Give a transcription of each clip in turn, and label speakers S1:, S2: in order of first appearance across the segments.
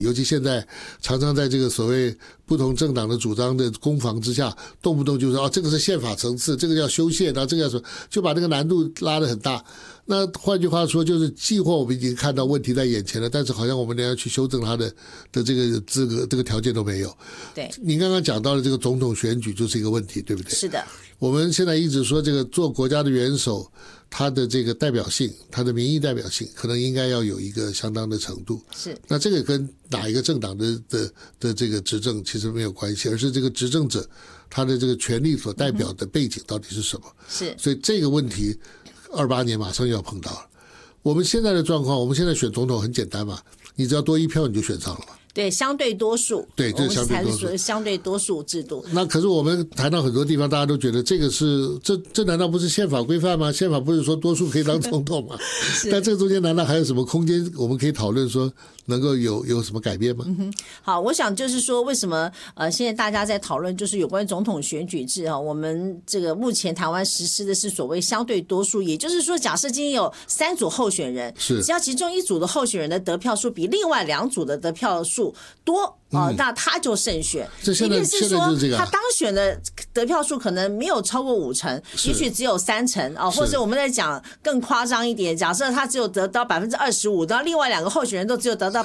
S1: 尤其现在常常在这个所谓不同政党的主张的攻防之下，动不动就说这个是宪法层次，这个要修宪，然后这个要什么，就把那个难度拉得很大。那换句话说，就是既或我们已经看到问题在眼前了，但是好像我们连要去修正它的这个资格、这个条件都没有。
S2: 对，
S1: 你刚刚讲到的这个总统选举就是一个问题，对不对？
S2: 是的。
S1: 我们现在一直说这个做国家的元首，他的这个代表性，他的民意代表性，可能应该要有一个相当的程度。
S2: 是。
S1: 那这个跟哪一个政党的这个执政其实没有关系，而是这个执政者他的这个权力所代表的背景到底是什么。
S2: 是。
S1: 所以这个问题28年马上就要碰到了。我们现在的状况，我们现在选总统很简单嘛，你只要多1票你就选上了嘛。
S2: 对，相对多数。
S1: 对，这是相对多数。
S2: 相对多数制度。
S1: 那可是我们谈到很多地方，大家都觉得这个是这难道不是宪法规范吗？宪法不是说多数可以当总统吗？但这个中间难道还有什么空间我们可以讨论说能够有什么改变吗？
S2: 好，我想就是说为什么现在大家在讨论就是有关总统选举制啊，我们这个目前台湾实施的是所谓相对多数，也就是说假设今天有3组候选人，
S1: 是
S2: 只要其中1组的候选人的得票数比另外2组的得票数多那他就胜选。
S1: 现在就是这个，
S2: 他当选的得票数可能没有超过5成，也许只有3成或者我们在讲更夸张一点，假设他只有得到25%，然后另外2个候选人都只有得到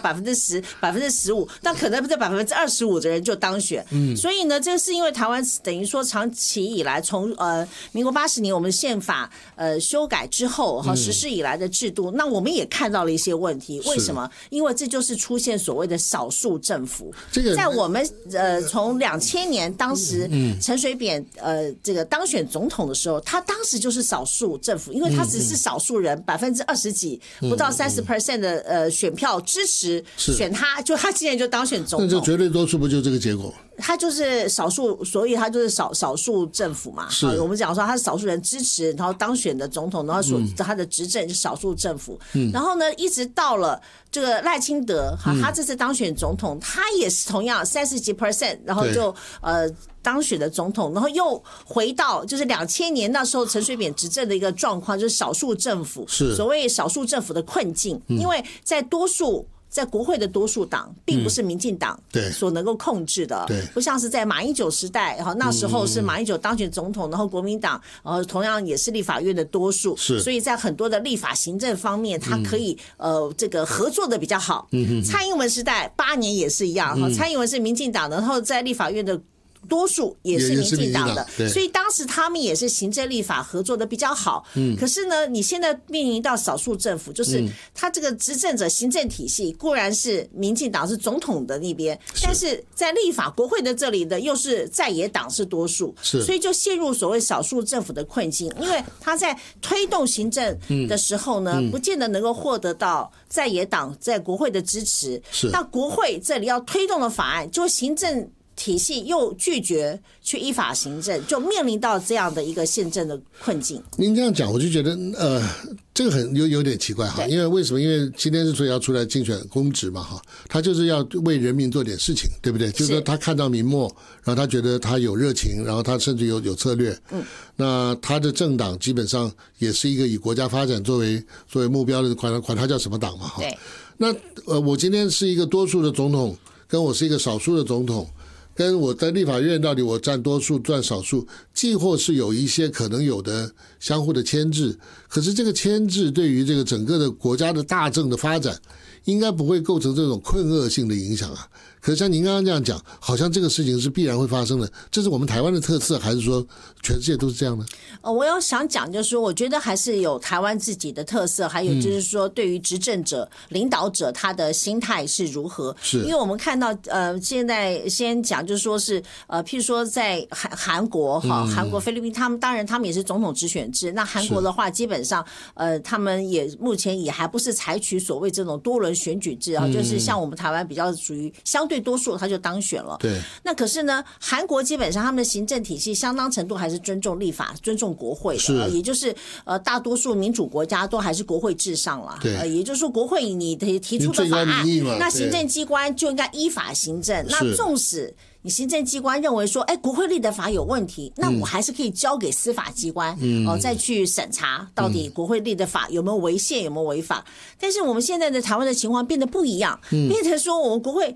S2: 10%、15%，那可能这25%的人就当选。所以呢，这是因为台湾等于说长期以来从民国80年我们宪法修改之后实施以来的制度，那我们也看到了一些问题。为什么？因为这就是出现所谓的少数政府。在我们从2000年当时陈水扁这个当选总统的时候，他当时就是少数政府，因为他只是少数人20%几不到30% 的选票支持选他，就他竟然就当选总统，
S1: 那就绝对多数不就这个结果？
S2: 他就是少数，所以他就是少数政府嘛。我们讲说他是少数人支持，然后当选的总统，然后他的执政是少数政府。然后呢，一直到了这个赖清德，他这次当选总统，他也是同样30几%，然后就当选的总统，然后又回到就是2000年那时候陈水扁执政的一个状况，就是少数政府，所谓少数政府的困境，因为在国会的多数党并不是民进党所能够控制的，不像是在马英九时代，那时候是马英九当选总统，然后国民党同样也是立法院的多数，所以在很多的立法行政方面，它可以这个合作的比较好。蔡英文时代8年也是一样，蔡英文是民进党的，然后在立法院的多数也是民进党的，所以当时他们也是行政立法合作的比较好。可是呢，你现在面临到少数政府，就是他这个执政者行政体系固然是民进党是总统的那边，但是在立法国会的这里的又是在野党是多数，所以就陷入所谓少数政府的困境。因为他在推动行政的时候呢，不见得能够获得到在野党在国会的支持，那国会这里要推动的法案，就行政体系又拒绝去依法行政，就面临到这样的一个宪政的困境。
S1: 您这样讲，我就觉得这个有点奇怪哈，因为为什么？因为今天之所以要出来竞选公职嘛哈，他就是要为人民做点事情，对不对？就是说他看到民末，然后他觉得他有热情，然后他甚至有策略。那他的政党基本上也是一个以国家发展作为目标的，管他叫什么党嘛哈。那我今天是一个多数的总统，跟我是一个少数的总统。跟我在立法院到底我占多数占少数，既或是有一些可能有的相互的牵制，可是这个牵制对于这个整个的国家的大政的发展，应该不会构成这种困厄性的影响啊。可是像您刚刚这样讲，好像这个事情是必然会发生的，这是我们台湾的特色，还是说全世界都是这样的？
S2: 我要想讲就是说，我觉得还是有台湾自己的特色，还有就是说对于执政者、领导者他的心态是如何。因为我们看到现在先讲就是说是譬如说在韩国韩国、菲律宾，他们也是总统直选制。那韩国的话，基本上他们也目前也还不是采取所谓这种多轮选举制就是像我们台湾比较属于相对多数他就当选了。那可是呢，韩国基本上他们的行政体系相当程度还是尊重立法、尊重国会的，也就是大多数民主国家都还是国会至上了。也就是说国会你提出的法案，那行政机关就应该依法行政。那纵使你行政机关认为说，国会立的法有问题，那我还是可以交给司法机关再去审查到底国会立的法有没有违宪有没有违法。但是我们现在的台湾的情况变得不一样，变成说我们国会